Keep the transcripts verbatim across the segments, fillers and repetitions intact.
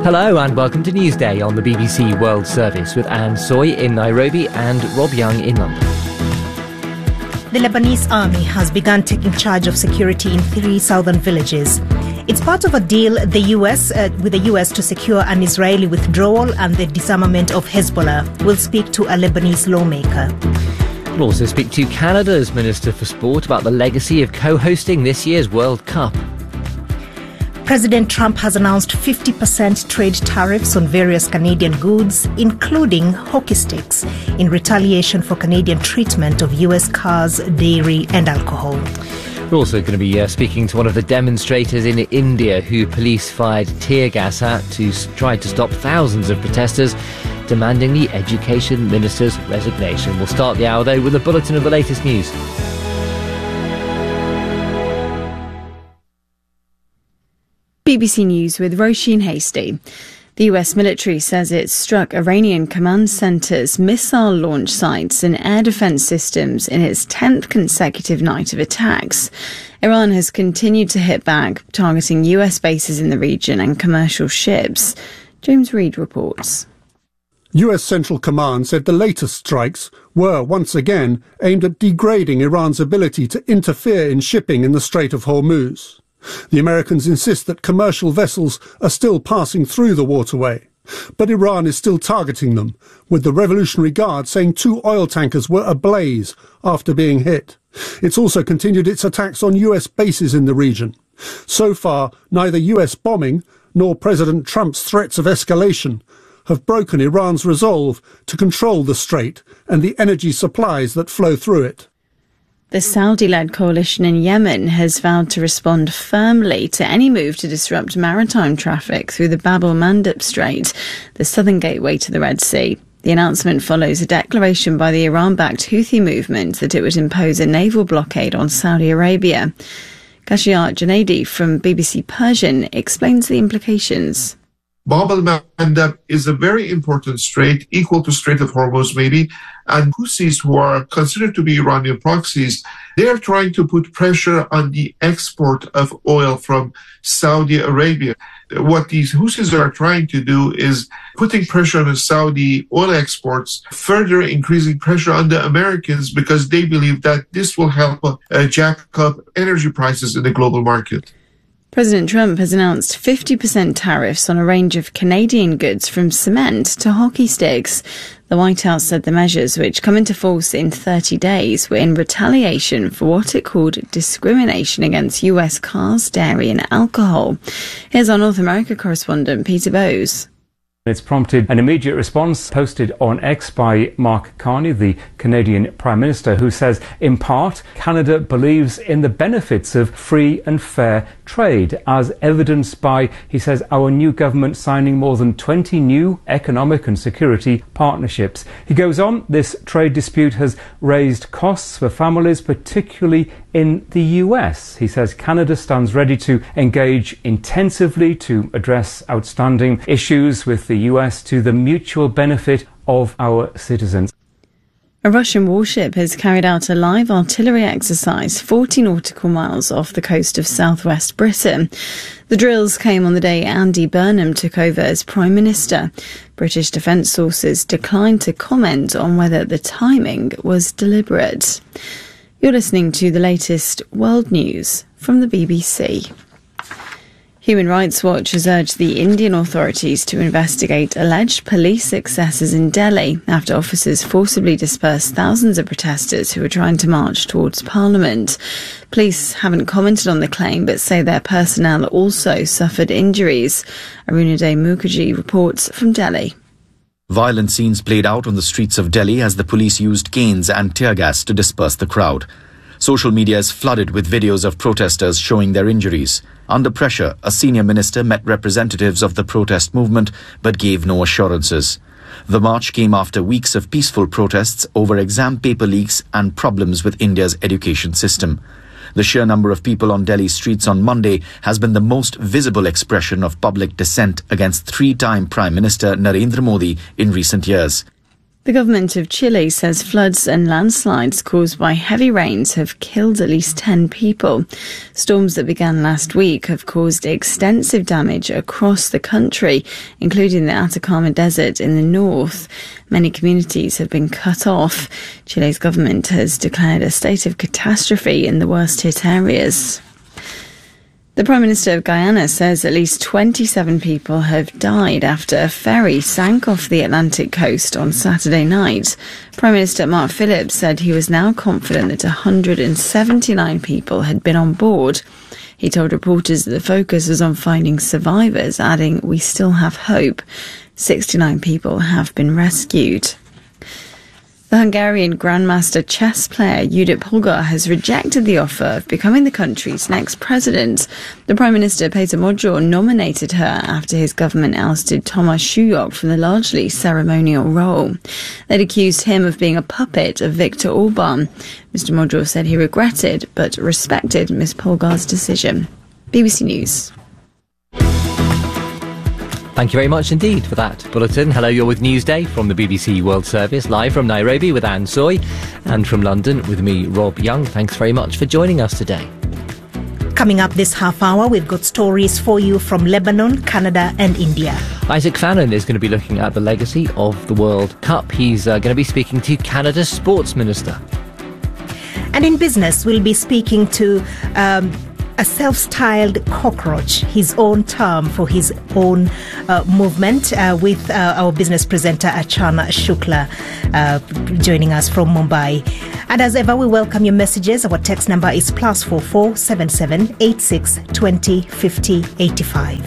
Hello and welcome to Newsday on the B B C World Service with Anne Soy in Nairobi and Rob Young in London. The Lebanese army has begun taking charge of security in three southern villages. It's part of a deal the U S uh, with the U S to secure an Israeli withdrawal and the disarmament of Hezbollah. We'll speak to a Lebanese lawmaker. We'll also speak to Canada's Minister for Sport about the legacy of co-hosting this year's World Cup. President Trump has announced fifty percent trade tariffs on various Canadian goods, including hockey sticks, in retaliation for Canadian treatment of U S cars, dairy and alcohol. We're also going to be uh, speaking to one of the demonstrators in India who police fired tear gas at to s- try to stop thousands of protesters demanding the Education Minister's resignation. We'll start the hour, though, with a bulletin of the latest news. B B C News with Roisin Hasty. The U S military says it struck Iranian command centres, missile launch sites and air defence systems in its tenth consecutive night of attacks. Iran has continued to hit back, targeting U S bases in the region and commercial ships. James Reid reports. U S Central Command said the latest strikes were, once again, aimed at degrading Iran's ability to interfere in shipping in the Strait of Hormuz. The Americans insist that commercial vessels are still passing through the waterway, but Iran is still targeting them, with the Revolutionary Guard saying two oil tankers were ablaze after being hit. It's also continued its attacks on U S bases in the region. So far, neither U S bombing nor President Trump's threats of escalation have broken Iran's resolve to control the strait and the energy supplies that flow through it. The Saudi-led coalition in Yemen has vowed to respond firmly to any move to disrupt maritime traffic through the Bab el-Mandeb Strait, the southern gateway to the Red Sea. The announcement follows a declaration by the Iran-backed Houthi movement that it would impose a naval blockade on Saudi Arabia. Kashiat Janadi from B B C Persian explains the implications. Bab el-Mandeb is a very important strait, equal to Strait of Hormuz maybe, and Houthis, who are considered to be Iranian proxies, they are trying to put pressure on the export of oil from Saudi Arabia. What these Houthis are trying to do is putting pressure on the Saudi oil exports, further increasing pressure on the Americans because they believe that this will help uh, jack up energy prices in the global market. President Trump has announced fifty percent tariffs on a range of Canadian goods from cement to hockey sticks. The White House said the measures, which come into force in thirty days, were in retaliation for what it called discrimination against U S cars, dairy and alcohol. Here's our North America correspondent, Peter Bowes. It's prompted an immediate response posted on X by Mark Carney, the Canadian Prime Minister, who says, in part, Canada believes in the benefits of free and fair trade, as evidenced by, he says, our new government signing more than twenty new economic and security partnerships. He goes on, this trade dispute has raised costs for families, particularly in the U S. He says Canada stands ready to engage intensively to address outstanding issues with the U S to the mutual benefit of our citizens. A Russian warship has carried out a live artillery exercise forty nautical miles off the coast of southwest Britain. The drills came on the day Andy Burnham took over as Prime Minister. British defence sources declined to comment on whether the timing was deliberate. You're listening to the latest world news from the B B C. Human Rights Watch has urged the Indian authorities to investigate alleged police excesses in Delhi after officers forcibly dispersed thousands of protesters who were trying to march towards Parliament. Police haven't commented on the claim but say their personnel also suffered injuries. Arunadhay Mukherjee reports from Delhi. Violent scenes played out on the streets of Delhi as the police used canes and tear gas to disperse the crowd. Social media is flooded with videos of protesters showing their injuries. Under pressure, a senior minister met representatives of the protest movement but gave no assurances. The march came after weeks of peaceful protests over exam paper leaks and problems with India's education system. The sheer number of people on Delhi streets on Monday has been the most visible expression of public dissent against three-time Prime Minister Narendra Modi in recent years. The government of Chile says floods and landslides caused by heavy rains have killed at least ten people. Storms that began last week have caused extensive damage across the country, including the Atacama Desert in the north. Many communities have been cut off. Chile's government has declared a state of catastrophe in the worst-hit areas. The Prime Minister of Guyana says at least twenty-seven people have died after a ferry sank off the Atlantic coast on Saturday night. Prime Minister Mark Phillips said he was now confident that one hundred seventy-nine people had been on board. He told reporters that the focus was on finding survivors, adding, "We still have hope." sixty-nine people have been rescued. The Hungarian Grandmaster chess player Judit Polgar has rejected the offer of becoming the country's next president. The Prime Minister, Peter Magyar, nominated her after his government ousted Tomasz Sujok from the largely ceremonial role. They'd accused him of being a puppet of Viktor Orban. Mister Magyar said he regretted but respected Miz Polgar's decision. B B C News. Thank you very much indeed for that bulletin. Hello, you're with Newsday from the B B C World Service, live from Nairobi with Anne Soy, and from London with me, Rob Young. Thanks very much for joining us today. Coming up this half hour, we've got stories for you from Lebanon, Canada and India. Isaac Fannin is going to be looking at the legacy of the World Cup. He's uh, going to be speaking to Canada's sports minister. And in business, we'll be speaking to Um, a self-styled cockroach, his own term for his own uh, movement, uh, with uh, our business presenter Achana Shukla uh, joining us from Mumbai. And as ever, we welcome your messages. Our text number is plus four four seven seven eight six twenty fifty eighty five.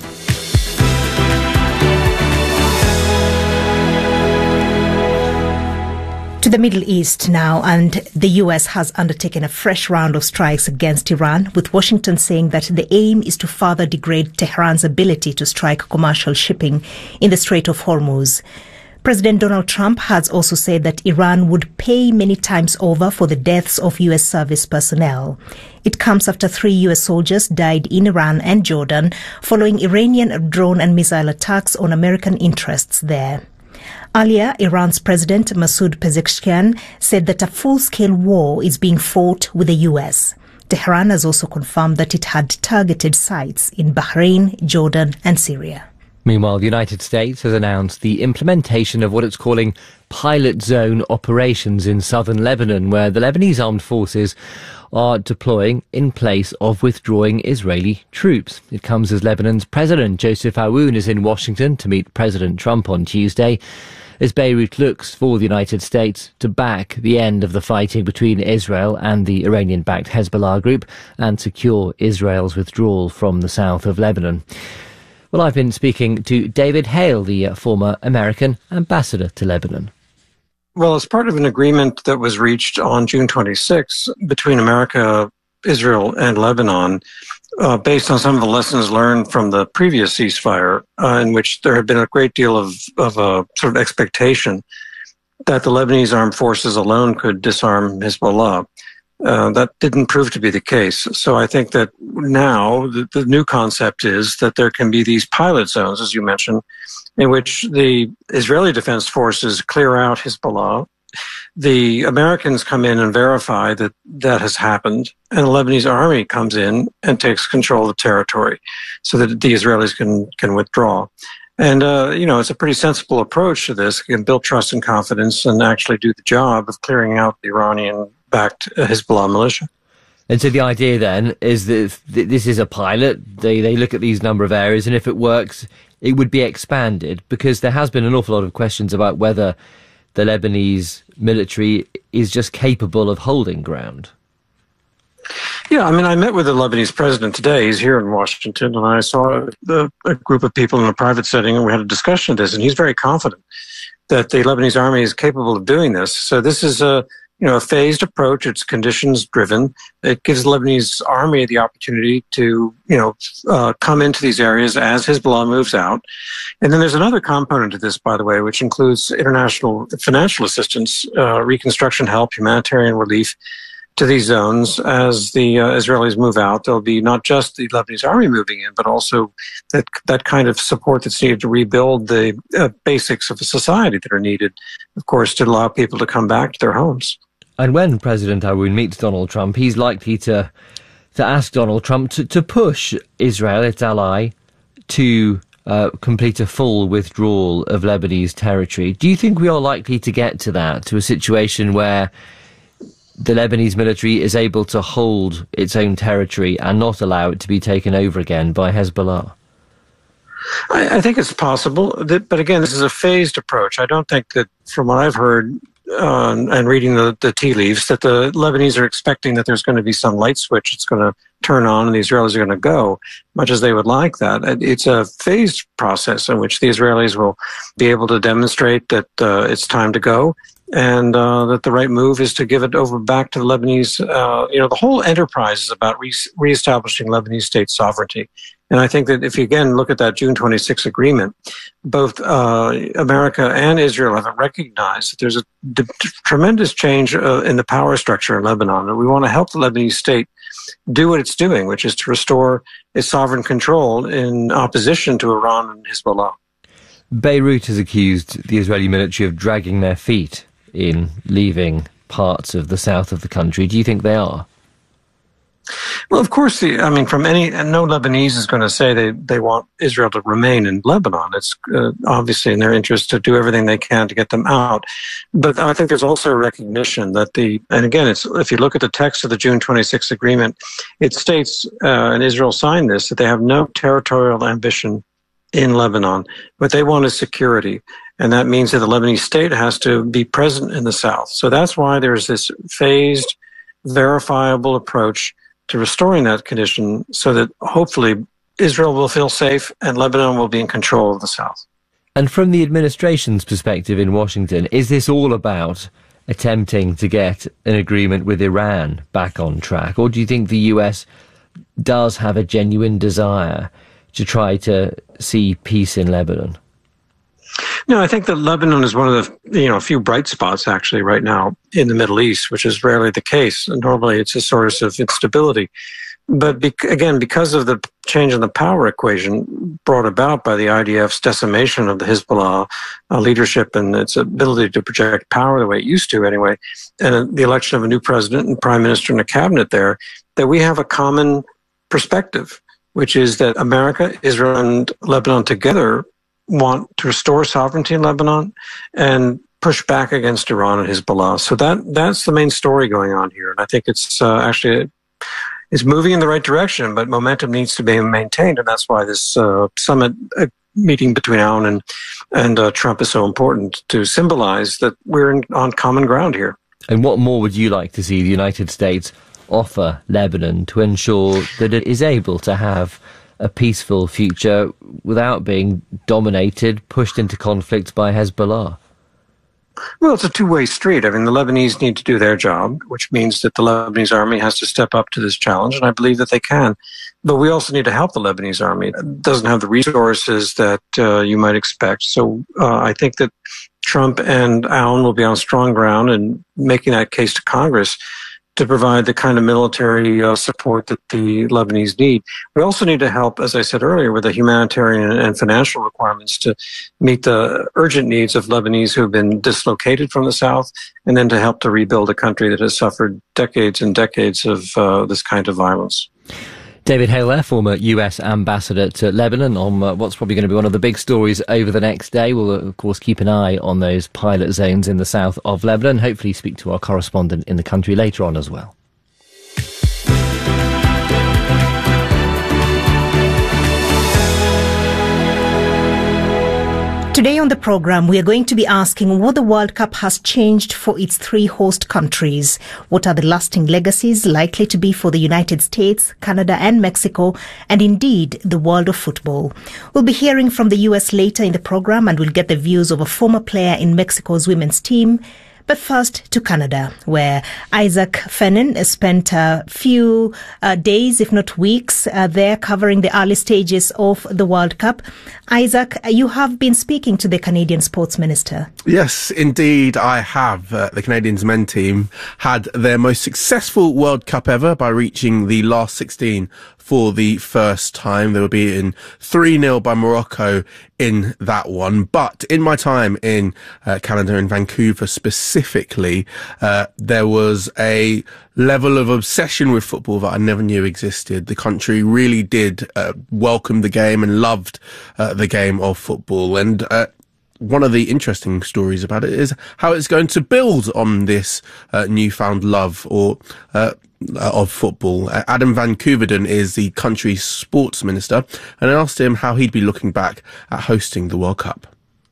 To the Middle East now, and the U S has undertaken a fresh round of strikes against Iran, with Washington saying that the aim is to further degrade Tehran's ability to strike commercial shipping in the Strait of Hormuz. President Donald Trump has also said that Iran would pay many times over for the deaths of U S service personnel. It comes after three U S soldiers died in Iran and Jordan following Iranian drone and missile attacks on American interests there. Earlier, Iran's President Masoud Pezeshkian said that a full-scale war is being fought with the U S. Tehran has also confirmed that it had targeted sites in Bahrain, Jordan and Syria. Meanwhile, the United States has announced the implementation of what it's calling pilot zone operations in southern Lebanon, where the Lebanese armed forces are deploying in place of withdrawing Israeli troops. It comes as Lebanon's President Joseph Aoun is in Washington to meet President Trump on Tuesday, as Beirut looks for the United States to back the end of the fighting between Israel and the Iranian-backed Hezbollah group and secure Israel's withdrawal from the south of Lebanon. Well, I've been speaking to David Hale, the former American ambassador to Lebanon. Well, as part of an agreement that was reached on June twenty-sixth between America, Israel, and Lebanon, uh, based on some of the lessons learned from the previous ceasefire, uh, in which there had been a great deal of, of a sort of expectation that the Lebanese armed forces alone could disarm Hezbollah. Uh, that didn't prove to be the case. So I think that now the, the new concept is that there can be these pilot zones, as you mentioned, in which the Israeli Defense Forces clear out Hezbollah. The Americans come in and verify that that has happened, and the Lebanese army comes in and takes control of the territory so that the Israelis can, can withdraw. And, uh, you know, it's a pretty sensible approach to this. It can build trust and confidence and actually do the job of clearing out the Iranian-backed Hezbollah militia. And so the idea then is that this is a pilot. They they look at these number of areas, and if it works, it would be expanded, because there has been an awful lot of questions about whether the Lebanese military is just capable of holding ground. Yeah, I mean, I met with the Lebanese president today. He's here in Washington, and I saw a, a group of people in a private setting, and we had a discussion of this, and he's very confident that the Lebanese army is capable of doing this. So this is a, you know, a phased approach. It's conditions driven. It gives the Lebanese army the opportunity to, you know, uh, come into these areas as Hezbollah moves out. And then there's another component to this, by the way, which includes international financial assistance, uh, reconstruction help, humanitarian relief. to these zones as the uh, Israelis move out. There'll be not just the Lebanese army moving in, but also that that kind of support that's needed to rebuild the uh, basics of a society that are needed, of course, to allow people to come back to their homes. And when President Aoun meets Donald Trump, he's likely to to ask Donald Trump to, to push Israel, its ally, to uh, complete a full withdrawal of Lebanese territory. Do you think we are likely to get to that, to a situation where the Lebanese military is able to hold its own territory and not allow it to be taken over again by Hezbollah? I, I think it's possible, that, but again, this is a phased approach. I don't think that, from what I've heard uh, and reading the, the tea leaves, that the Lebanese are expecting that there's going to be some light switch that's going to turn on and the Israelis are going to go, much as they would like that. It's a phased process in which the Israelis will be able to demonstrate that uh, it's time to go, and uh, that the right move is to give it over back to the Lebanese. Uh, you know, the whole enterprise is about re- reestablishing Lebanese state sovereignty. And I think that if you, again, look at that June twenty-sixth agreement, both uh, America and Israel have recognized that there's a d- tremendous change uh, in the power structure in Lebanon, and we want to help the Lebanese state do what it's doing, which is to restore its sovereign control in opposition to Iran and Hezbollah. Beirut has accused the Israeli military of dragging their feet in leaving parts of the south of the country. Do you think they are? Well, of course, the, I mean, from any, and no Lebanese is going to say they, they want Israel to remain in Lebanon. It's uh, obviously in their interest to do everything they can to get them out. But I think there's also a recognition that the, and again, it's, if you look at the text of the June twenty-sixth agreement, it states, uh, and Israel signed this, that they have no territorial ambition in Lebanon. What they want is security. And that means that the Lebanese state has to be present in the south. So that's why there's this phased, verifiable approach to restoring that condition, so that hopefully Israel will feel safe and Lebanon will be in control of the south. And from the administration's perspective in Washington, is this all about attempting to get an agreement with Iran back on track? Or do you think the U S does have a genuine desire to try to see peace in Lebanon? No, I think that Lebanon is one of the, you know, a few bright spots actually right now in the Middle East, which is rarely the case. Normally it's a source of instability. But be- again, because of the change in the power equation brought about by the I D F's decimation of the Hezbollah uh, leadership and its ability to project power the way it used to anyway, and uh, the election of a new president and prime minister and a cabinet there, that we have a common perspective, which is that America, Israel, and Lebanon together want to restore sovereignty in Lebanon and push back against Iran and Hezbollah. So that that's the main story going on here. And I think it's uh, actually it's moving in the right direction, but momentum needs to be maintained. And that's why this uh, summit uh, meeting between Aoun and, and uh, Trump is so important, to symbolize that we're in, on common ground here. And what more would you like to see the United States offer Lebanon to ensure that it is able to have a peaceful future without being dominated, pushed into conflict by Hezbollah? Well, it's a two-way street. I mean, the Lebanese need to do their job, which means that the Lebanese army has to step up to this challenge, and I believe that they can. But we also need to help the Lebanese army. It doesn't have the resources that uh, you might expect. So uh, I think that Trump and Aoun will be on strong ground in making that case to Congress to provide the kind of military uh, support that the Lebanese need. We also need to help, as I said earlier, with the humanitarian and financial requirements to meet the urgent needs of Lebanese who have been dislocated from the south, and then to help to rebuild a country that has suffered decades and decades of uh, this kind of violence. David Hale there, former U S ambassador to Lebanon, on uh, what's probably going to be one of the big stories over the next day. We'll, uh, of course, keep an eye on those pilot zones in the south of Lebanon. Hopefully speak to our correspondent in the country later on as well. Today on the programme, we are going to be asking what the World Cup has changed for its three host countries. What are the lasting legacies likely to be for the United States, Canada and Mexico, and indeed the world of football? We'll be hearing from the U S later in the programme, and we'll get the views of a former player in Mexico's women's team, But first to Canada, where Isaac Fennin spent a few uh, days, if not weeks, uh, there covering the early stages of the World Cup. Isaac, you have been speaking to the Canadian sports minister. Yes, indeed, I have. Uh, the Canadians men team had their most successful World Cup ever by reaching the last sixteen for the first time. They were beaten three nil by Morocco in that one. But in my time in uh, Canada, in Vancouver specifically, uh, there was a level of obsession with football that I never knew existed. The country really did uh, welcome the game and loved uh, the game of football. And uh, one of the interesting stories about it is how it's going to build on this uh, newfound love or uh, of football. Uh, Adam Van Koeverden is the country's sports minister, and I asked him how he'd be looking back at hosting the World Cup.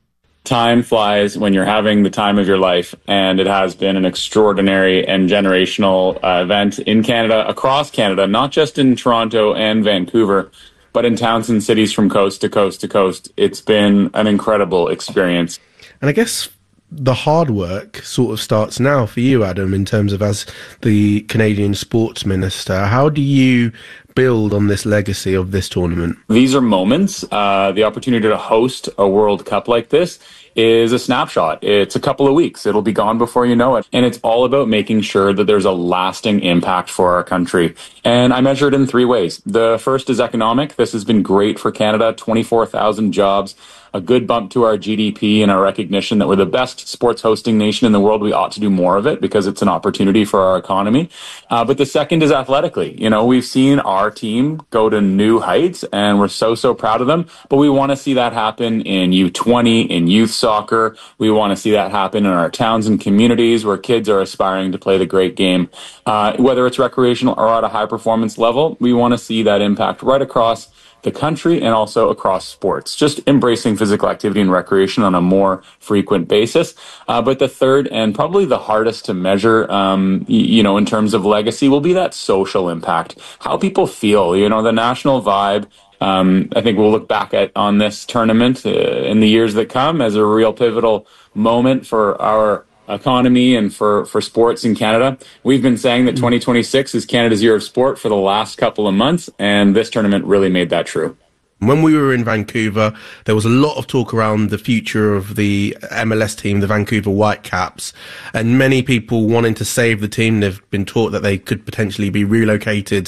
Time flies when you're having the time of your life, and it has been an extraordinary and generational uh, event in Canada, across Canada, not just in Toronto and Vancouver, but in towns and cities from coast to coast to coast. It's been an incredible experience. And I guess the hard work sort of starts now for you, Adam, in terms of as the Canadian sports minister. How do you build on this legacy of this tournament? These are moments. Uh, the opportunity to host a World Cup like this is a snapshot. It's a couple of weeks. It'll be gone before you know it. And it's all about making sure that there's a lasting impact for our country. And I measure it in three ways. The first is economic. This has been great for Canada, twenty-four thousand jobs, a good bump to our G D P and our recognition that we're the best sports hosting nation in the world. We ought to do more of it because it's an opportunity for our economy. Uh, but the second is athletically. You know, we've seen our team go to new heights and we're so, so proud of them. But we want to see that happen in U twenty, in youth soccer. We want to see that happen in our towns and communities where kids are aspiring to play the great game. Uh, whether it's recreational or at a high performance level, we want to see that impact right across the country and also across sports, just embracing physical activity and recreation on a more frequent basis. Uh, but the third and probably the hardest to measure, um, y- you know, in terms of legacy will be that social impact, how people feel, you know, the national vibe. Um, I think we'll look back at on this tournament uh, in the years that come as a real pivotal moment for our economy and for, for sports in Canada. We've been saying that twenty twenty-six is Canada's year of sport for the last couple of months, and this tournament really made that true. When we were in Vancouver, there was a lot of talk around the future of the M L S team, the Vancouver Whitecaps, and many people wanting to save the team. They've been taught that they could potentially be relocated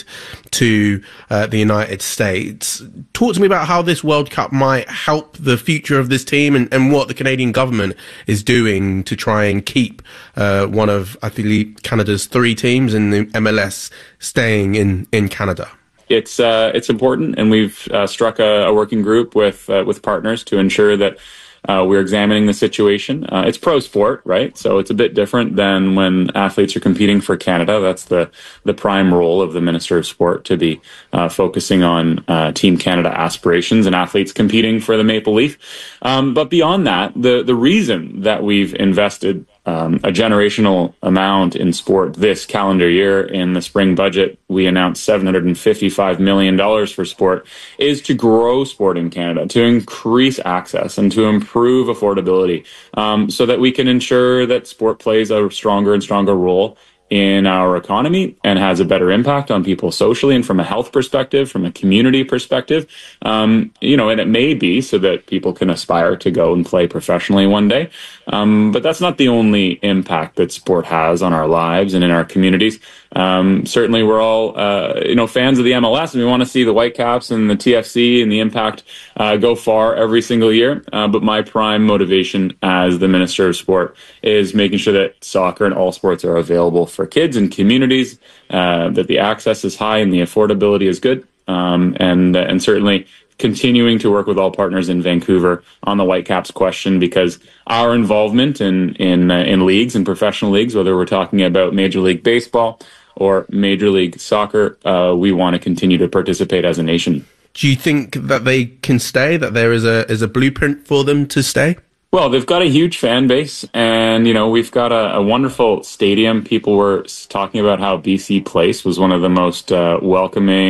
to uh, the United States. Talk to me about how this World Cup might help the future of this team and, and what the Canadian government is doing to try and keep uh, one of, I believe, Canada's three teams in the M L S staying in, in Canada. It's uh, it's important, and we've uh, struck a, a working group with uh, with partners to ensure that uh, we're examining the situation. Uh, it's pro sport, right? So it's a bit different than when athletes are competing for Canada. That's the the prime role of the Minister of Sport, to be uh, focusing on uh, Team Canada aspirations and athletes competing for the Maple Leaf. Um, but beyond that, the the reason that we've invested Um, a generational amount in sport this calendar year. In the spring budget, we announced seven hundred fifty-five million dollars for sport, is to grow sport in Canada, to increase access and to improve affordability, um, so that we can ensure that sport plays a stronger and stronger role in our economy and has a better impact on people socially and from a health perspective, from a community perspective. Um, you know, and it may be so that people can aspire to go and play professionally one day. Um, but that's not the only impact that sport has on our lives and in our communities. Um, certainly we're all, uh, you know, fans of the M L S, and we want to see the Whitecaps and the T F C and the impact uh, go far every single year. Uh, but my prime motivation as the Minister of Sport is making sure that soccer and all sports are available for kids and communities, uh, that the access is high and the affordability is good. Um, and, uh, and certainly continuing to work with all partners in Vancouver on the Whitecaps question, because our involvement in, in, uh, in leagues and professional leagues, whether we're talking about Major League Baseball or Major League Soccer, uh, we want to continue to participate as a nation. Do you think that they can stay, that there is a is a blueprint for them to stay? Well, they've got a huge fan base, and, you know, we've got a, a wonderful stadium. People were talking about how B C Place was one of the most uh, welcoming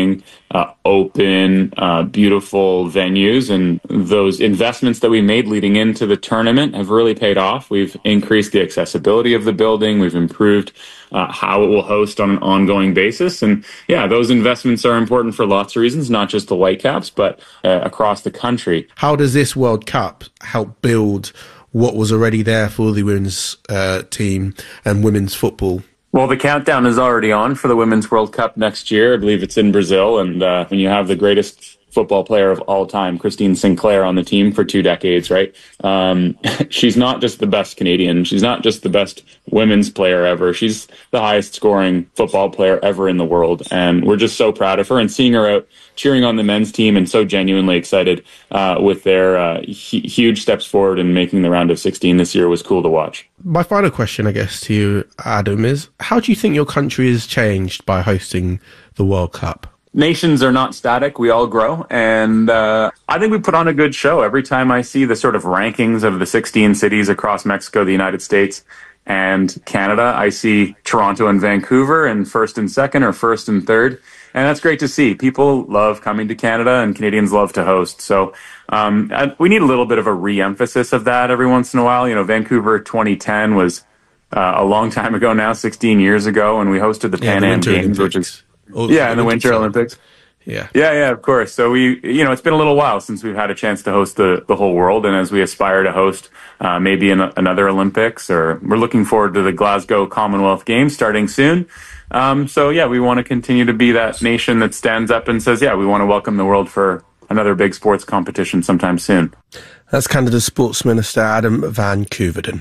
uh, open, uh, beautiful venues. And those investments that we made leading into the tournament have really paid off. We've increased the accessibility of the building. We've improved uh, how it will host on an ongoing basis. And yeah, those investments are important for lots of reasons, not just the Whitecaps, but uh, across the country. How does this World Cup help build what was already there for the women's uh, team and women's football? Well, the countdown is already on for the Women's World Cup next year. I believe it's in Brazil. And uh, when you have the greatest football player of all time, Christine Sinclair, on the team for two decades, right? Um, she's not just the best Canadian. She's not just the best women's player ever. She's the highest scoring football player ever in the world. And we're just so proud of her, and seeing her out cheering on the men's team and so genuinely excited uh, with their uh, hu- huge steps forward in making the round of sixteen this year was cool to watch. My final question, I guess, to you, Adam, is how do you think your country has changed by hosting the World Cup? Nations are not static. We all grow. And uh, I think we put on a good show. Every time I see the sort of rankings of the sixteen cities across Mexico, the United States, and Canada, I see Toronto and Vancouver in first and second, or first and third. And that's great to see. People love coming to Canada, and Canadians love to host. So um, we need a little bit of a re-emphasis of that every once in a while. You know, Vancouver twenty ten was uh, a long time ago now, sixteen years ago, and we hosted the yeah, Pan Am Games, which is... Oh, yeah, in the Winter Olympics. Yeah. Yeah, yeah, of course. So we, you know, it's been a little while since we've had a chance to host the, the whole world. And as we aspire to host uh, maybe in another Olympics, or we're looking forward to the Glasgow Commonwealth Games starting soon. Um, so, yeah, we want to continue to be that nation that stands up and says, yeah, we want to welcome the world for another big sports competition sometime soon. That's Canada's Sports Minister Adam Van Koeverden.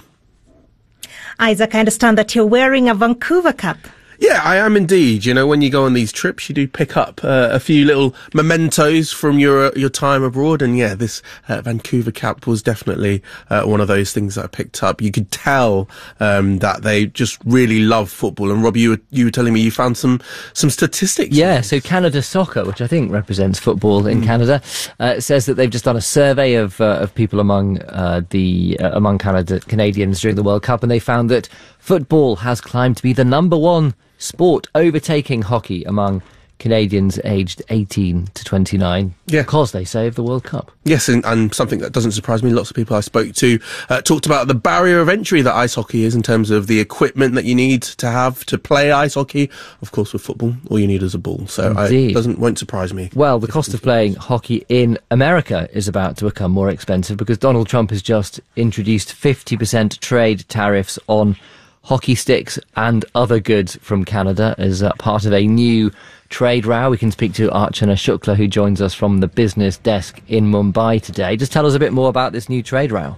Isaac, I understand that you're wearing a Vancouver cap. Yeah, I am indeed. You know, when you go on these trips, you do pick up uh, a few little mementos from your your time abroad. And yeah, this uh, Vancouver cap was definitely uh, one of those things that I picked up. You could tell um, that they just really love football. And Rob, you were, you were telling me you found some, some statistics. Yeah, so Canada Soccer, which I think represents football in mm. Canada, uh, says that they've just done a survey of uh, of people among uh, the uh, among Canada Canadians during the World Cup, and they found that football has climbed to be the number one sport, overtaking hockey among Canadians aged eighteen to twenty-nine, yeah. because they say of the World Cup. Yes, and, and something that doesn't surprise me, lots of people I spoke to uh, talked about the barrier of entry that ice hockey is in terms of the equipment that you need to have to play ice hockey. Of course, with football, all you need is a ball, so I, it doesn't won't surprise me. Well, the cost of playing hockey in America is about to become more expensive because Donald Trump has just introduced fifty percent trade tariffs on hockey sticks and other goods from Canada as uh, part of a new trade row. We can speak to Archana Shukla, who joins us from the business desk in Mumbai today. Just tell us a bit more about this new trade row.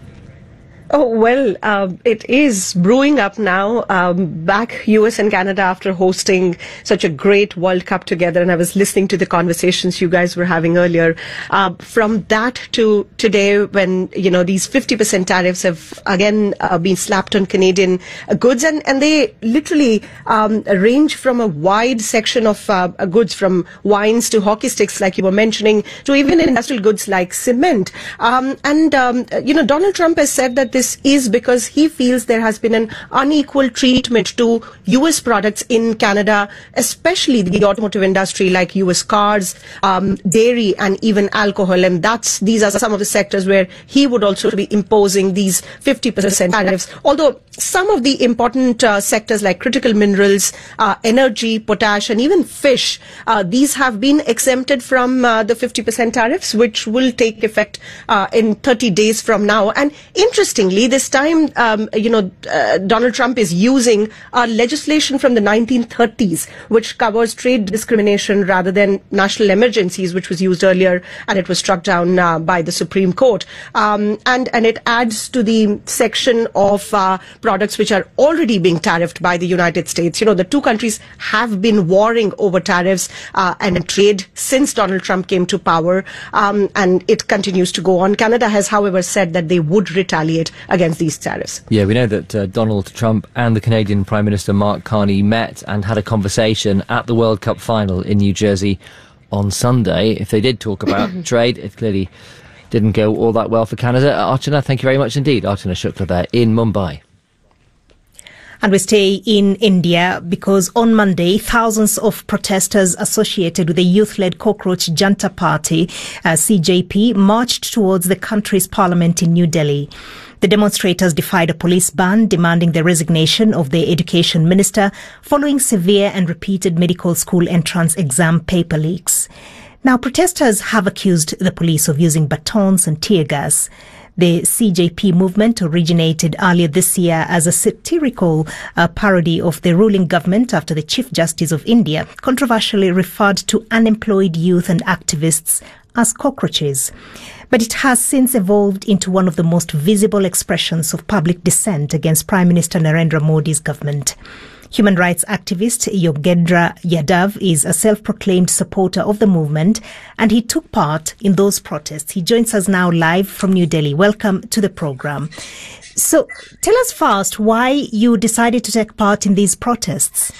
Oh, well, uh, it is brewing up now. Um, back U S and Canada after hosting such a great World Cup together. And I was listening to the conversations you guys were having earlier. Uh, from that to today, when, you know, these fifty percent tariffs have again uh, been slapped on Canadian uh, goods. And, and they literally um, range from a wide section of uh, goods, from wines to hockey sticks, like you were mentioning, to even industrial goods like cement. Um, and, um, you know, Donald Trump has said that this This is because he feels there has been an unequal treatment to U S products in Canada, especially the automotive industry, like U S cars, um, dairy, and even alcohol. And that's these are some of the sectors where he would also be imposing these fifty percent tariffs. Although some of the important uh, sectors like critical minerals, uh, energy, potash, and even fish, uh, these have been exempted from uh, the fifty percent tariffs, which will take effect uh, in thirty days from now. And interestingly, this time, um, you know, uh, Donald Trump is using uh, legislation from the nineteen thirties, which covers trade discrimination rather than national emergencies, which was used earlier, and it was struck down uh, by the Supreme Court. Um, and, and it adds to the section of uh, products which are already being tariffed by the United States. You know, the two countries have been warring over tariffs uh, and trade since Donald Trump came to power, um, and it continues to go on. Canada has, however, said that they would retaliate against these tariffs. Yeah, we know that uh, Donald Trump and the Canadian Prime Minister Mark Carney met and had a conversation at the World Cup final in New Jersey on Sunday. If they did talk about trade, it clearly didn't go all that well for Canada. Archana, thank you very much indeed. Archana Shukla there in Mumbai. And we stay in India because on Monday, thousands of protesters associated with the youth-led Cockroach Janta Party, uh, C J P, marched towards the country's parliament in New Delhi. The demonstrators defied a police ban demanding the resignation of the education minister following severe and repeated medical school entrance exam paper leaks. Now, protesters have accused the police of using batons and tear gas. The C J P movement originated earlier this year as a satirical uh, parody of the ruling government after the Chief Justice of India controversially referred to unemployed youth and activists as cockroaches. But it has since evolved into one of the most visible expressions of public dissent against Prime Minister Narendra Modi's government. Human rights activist Yogendra Yadav is a self-proclaimed supporter of the movement, and he took part in those protests. He joins us now live from New Delhi. Welcome to the program. So tell us first why you decided to take part in these protests.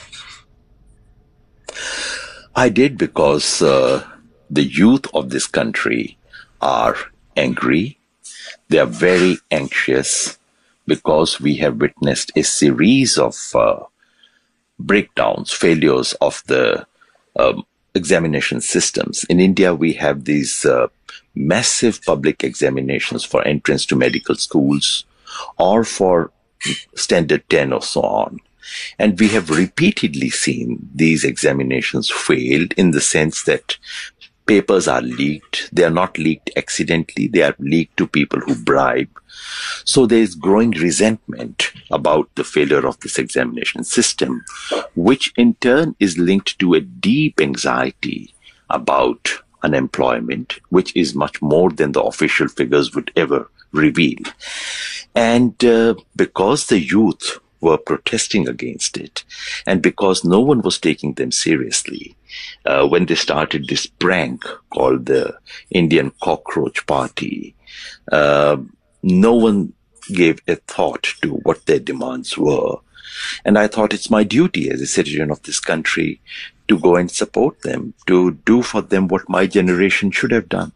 I did because uh, the youth of this country are angry. They are very anxious because we have witnessed a series of uh, breakdowns, failures of the um, examination systems. In India, we have these uh, massive public examinations for entrance to medical schools or for standard ten or so on. And we have repeatedly seen these examinations failed in the sense that papers are leaked. They are not leaked accidentally. They are leaked to people who bribe. So there is growing resentment about the failure of this examination system, which in turn is linked to a deep anxiety about unemployment, which is much more than the official figures would ever reveal. And uh, because the youth were protesting against it, and because no one was taking them seriously, uh, when they started this prank called the Indian Cockroach Party, uh, no one gave a thought to what their demands were. And I thought it's my duty as a citizen of this country to go and support them, to do for them what my generation should have done.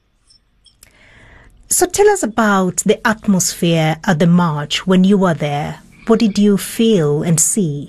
So tell us about the atmosphere at the march when you were there. What did you feel and see?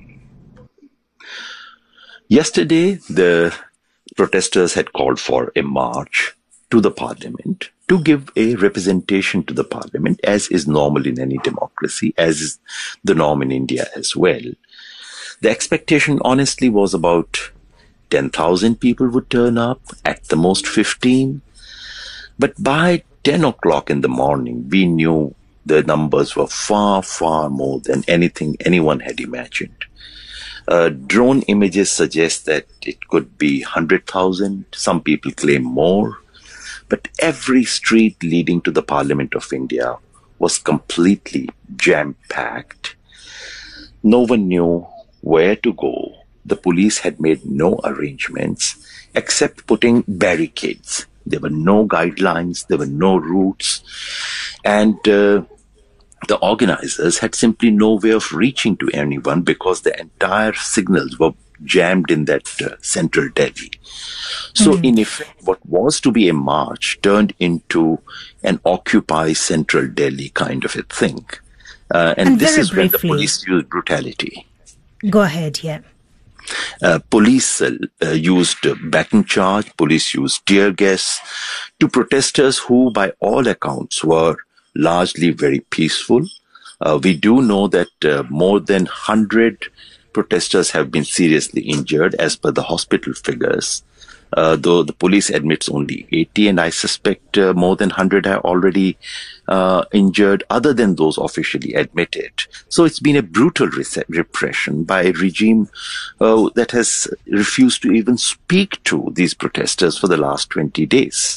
Yesterday, the protesters had called for a march to the parliament to give a representation to the parliament, as is normal in any democracy, as is the norm in India as well. The expectation, honestly, was about ten thousand people would turn up, at the most fifteen. But by ten o'clock in the morning, we knew the numbers were far, far more than anything anyone had imagined. Uh, drone images suggest that it could be one hundred thousand. Some people claim more. But every street leading to the Parliament of India was completely jam-packed. No one knew where to go. The police had made no arrangements except putting barricades. There were no guidelines, there were no routes, and uh, the organizers had simply no way of reaching to anyone because the entire signals were jammed in that uh, central Delhi. So mm. in effect, what was to be a march turned into an Occupy Central Delhi kind of a thing. Uh, and, and this is briefly, when the police used brutality. Go ahead, yeah. Uh, police uh, uh, used uh, baton charge, police used tear gas to protesters who, by all accounts, were largely very peaceful. Uh, we do know that uh, more than one hundred protesters have been seriously injured as per the hospital figures, uh, though the police admits only eighty, and I suspect uh, more than one hundred are already uh, injured other than those officially admitted. So it's been a brutal re- repression by a regime uh, that has refused to even speak to these protesters for the last twenty days.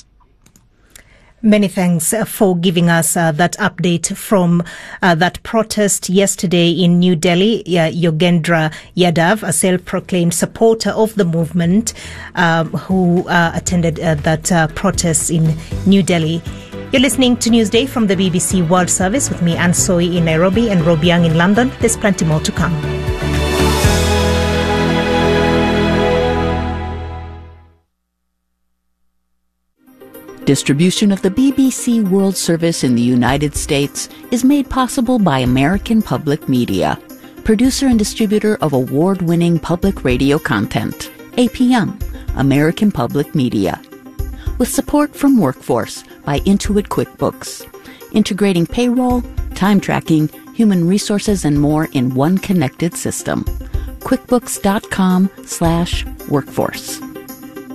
Many thanks for giving us uh, that update from uh, that protest yesterday in New Delhi. Uh, Yogendra Yadav, a self-proclaimed supporter of the movement, uh, who uh, attended uh, that uh, protest in New Delhi. You're listening to Newsday from the B B C World Service with me, Anne Soy in Nairobi and Rob Young in London. There's plenty more to come. Distribution of the B B C World Service in the United States is made possible by American Public Media. producer and distributor of award-winning public radio content. A P M, American Public Media. With support from Workforce by Intuit QuickBooks, integrating payroll, time tracking, human resources, and more in one connected system. QuickBooks.com slash workforce.